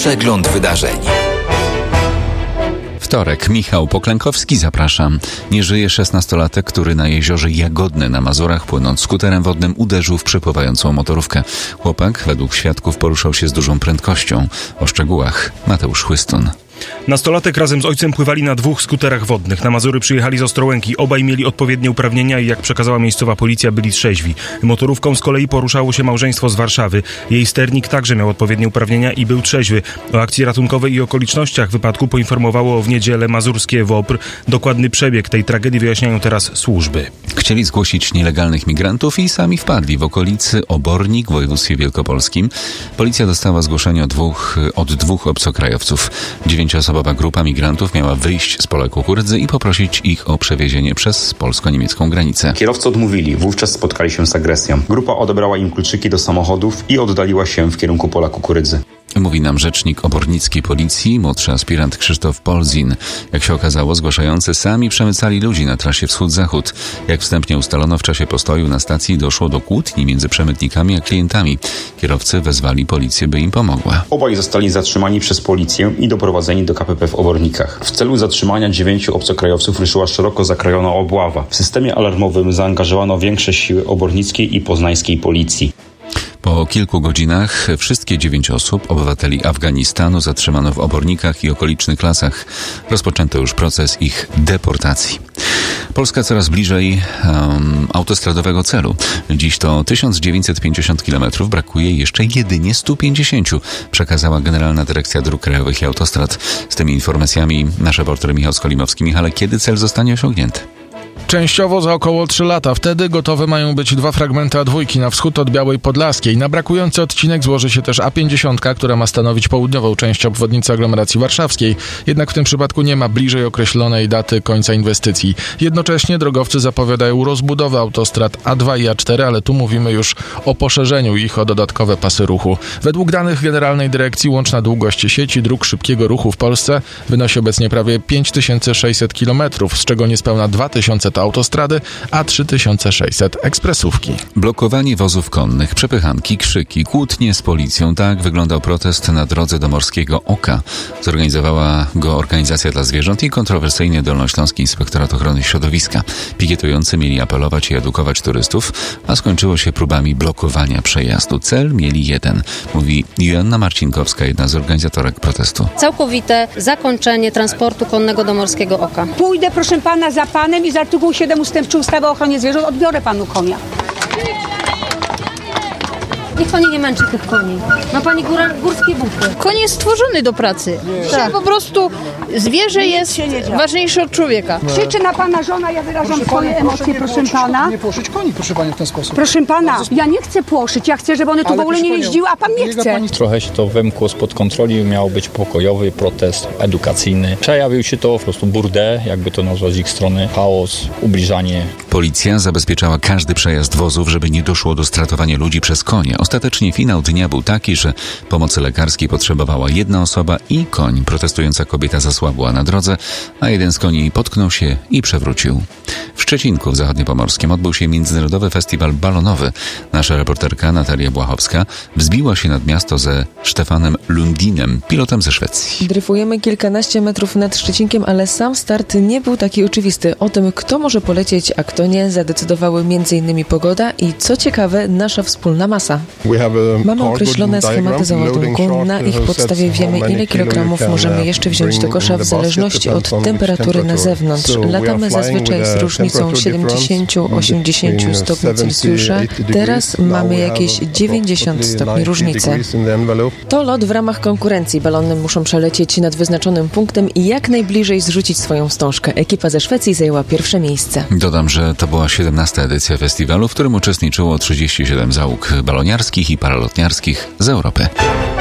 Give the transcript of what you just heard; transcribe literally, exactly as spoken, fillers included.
Przegląd wydarzeń. Wtorek. Michał Poklękowski, zapraszam. Nie żyje szesnastolatek, który na jeziorze Jagodne na Mazurach, płynąc skuterem wodnym, uderzył w przepływającą motorówkę. Chłopak, według świadków, poruszał się z dużą prędkością. O szczegółach Mateusz Chłystun. Nastolatek razem z ojcem pływali na dwóch skuterach wodnych. Na Mazury przyjechali z Ostrołęki. Obaj mieli odpowiednie uprawnienia i jak przekazała miejscowa policja, byli trzeźwi. Motorówką z kolei poruszało się małżeństwo z Warszawy. Jej sternik także miał odpowiednie uprawnienia i był trzeźwy. O akcji ratunkowej i okolicznościach wypadku poinformowało w niedzielę mazurskie W O P R. Dokładny przebieg tej tragedii wyjaśniają teraz służby. Chcieli zgłosić nielegalnych migrantów i sami wpadli w okolicy Obornik w województwie wielkopolskim. Policja dostała zgłoszenie od dwóch, od dwóch obcokrajowców. Dziewięcioosobowa grupa migrantów miała wyjść z pola kukurydzy i poprosić ich o przewiezienie przez polsko-niemiecką granicę. Kierowcy odmówili, wówczas spotkali się z agresją. Grupa odebrała im kluczyki do samochodów i oddaliła się w kierunku pola kukurydzy. Mówi nam rzecznik obornickiej policji, młodszy aspirant Krzysztof Polzin. Jak się okazało, zgłaszający sami przemycali ludzi na trasie wschód-zachód. Jak wstępnie ustalono, w czasie postoju na stacji doszło do kłótni między przemytnikami a klientami. Kierowcy wezwali policję, by im pomogła. Obaj zostali zatrzymani przez policję i doprowadzeni do K P P w Obornikach. W celu zatrzymania dziewięciu obcokrajowców ruszyła szeroko zakrojona obława. W systemie alarmowym zaangażowano większe siły obornickiej i poznańskiej policji. Po kilku godzinach wszystkie dziewięć osób, obywateli Afganistanu, zatrzymano w Obornikach i okolicznych lasach. Rozpoczęto już proces ich deportacji. Polska coraz bliżej um, autostradowego celu. Dziś to tysiąc dziewięćset pięćdziesiąt kilometrów, brakuje jeszcze jedynie stu pięćdziesięciu, przekazała Generalna Dyrekcja Dróg Krajowych i Autostrad. Z tymi informacjami nasz reporter Michał Skolimowski. Michale, kiedy cel zostanie osiągnięty? Częściowo za około trzy lata. Wtedy gotowe mają być dwa fragmenty A dwa na wschód od Białej Podlaskiej. Na brakujący odcinek złoży się też A pięćdziesiąt, która ma stanowić południową część obwodnicy aglomeracji warszawskiej. Jednak w tym przypadku nie ma bliżej określonej daty końca inwestycji. Jednocześnie drogowcy zapowiadają rozbudowę autostrad A dwa i A cztery, ale tu mówimy już o poszerzeniu ich o dodatkowe pasy ruchu. Według danych Generalnej Dyrekcji łączna długość sieci dróg szybkiego ruchu w Polsce wynosi obecnie prawie pięć tysięcy sześćset kilometrów, z czego niespełna dwa tysiące to autostrady, a trzy tysiące sześćset ekspresówki. Blokowanie wozów konnych, przepychanki, krzyki, kłótnie z policją. Tak wyglądał protest na drodze do Morskiego Oka. Zorganizowała go Organizacja dla Zwierząt i kontrowersyjny Dolnośląski Inspektorat Ochrony Środowiska. Pikietujący mieli apelować i edukować turystów, a skończyło się próbami blokowania przejazdu. Cel mieli jeden, mówi Joanna Marcinkowska, jedna z organizatorek protestu. Całkowite zakończenie transportu konnego do Morskiego Oka. Pójdę, proszę pana, za panem i z artykułu siedem ustęp trzy ustawy o ochronie zwierząt odbiorę panu konia. Niech pani nie męczy tych koni. Ma pani góra, górskie buty. Koń jest stworzony do pracy. Tak. Po prostu zwierzę jest ważniejsze od człowieka. Krzyczy na pana żona, ja wyrażam swoje emocje, proszę pana. Nie płoszyć koni, proszę pani, w ten sposób. Proszę pana, ja nie chcę płoszyć, ja chcę, żeby one tu w ogóle nie jeździły, a pan nie chce. Trochę się to wymkło spod kontroli, miał być pokojowy protest edukacyjny. Przejawił się to po prostu burdę, jakby to nazwać z ich strony, chaos, ubliżanie. Policja zabezpieczała każdy przejazd wozów, żeby nie doszło do stratowania ludzi przez konie. Ostatecznie finał dnia był taki, że pomocy lekarskiej potrzebowała jedna osoba i koń. Protestująca kobieta zasłabła na drodze, a jeden z koni potknął się i przewrócił. W Szczecinku w Zachodniopomorskim odbył się Międzynarodowy Festiwal Balonowy. Nasza reporterka Natalia Błachowska wzbiła się nad miasto ze Stefanem Lundinem, pilotem ze Szwecji. Dryfujemy kilkanaście metrów nad Szczecinkiem, ale sam start nie był taki oczywisty. O tym, kto może polecieć, a kto nie, zadecydowały między innymi pogoda i, co ciekawe, nasza wspólna masa. Mamy określone schematy załadunku. Na ich podstawie wiemy, ile kilogramów możemy jeszcze wziąć do kosza w zależności od temperatury na zewnątrz. Latamy zazwyczaj z różnicą siedemdziesiąt do osiemdziesięciu stopni Celsjusza. Teraz mamy jakieś dziewięćdziesiąt stopni różnicy. To lot w ramach konkurencji. Balony muszą przelecieć nad wyznaczonym punktem i jak najbliżej zrzucić swoją wstążkę. Ekipa ze Szwecji zajęła pierwsze miejsce. Dodam, że to była siedemnasta edycja festiwalu, w którym uczestniczyło trzydzieści siedem załóg baloniarskich i paralotniarskich z Europy.